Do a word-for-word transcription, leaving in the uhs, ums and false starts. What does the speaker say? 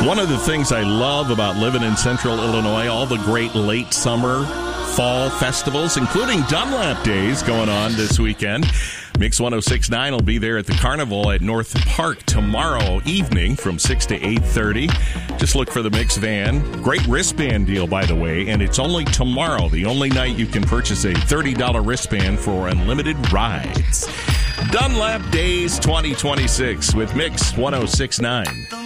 One of the things I love about living in central Illinois, all the great late summer, fall festivals, including Dunlap Days going on this weekend. Mix one oh six point nine will be there at the Carnival at North Park tomorrow evening from six to eight thirty. Just look for the Mix van. Great wristband deal, by the way, and it's only tomorrow, the only night you can purchase a thirty dollars wristband for unlimited rides. Dunlap Days twenty twenty-six with Mix one oh six point nine.